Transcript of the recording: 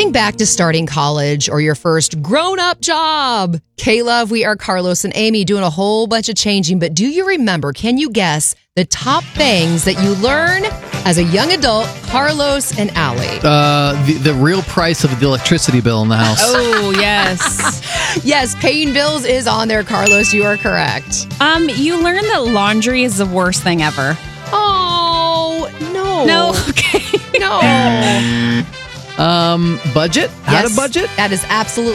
Think back to starting college or your first grown-up job. K-Love, we are Carlos and Amy doing a whole bunch of changing, but do you remember, can you guess the top things that you learn as a young adult, Carlos and Allie? The real price of the electricity bill in the house. Oh, yes. Yes, paying bills is on there, Carlos. You are correct. You learn that laundry is the worst thing ever. Oh, no. No, okay. No. Budget? How to budget? That is absolutely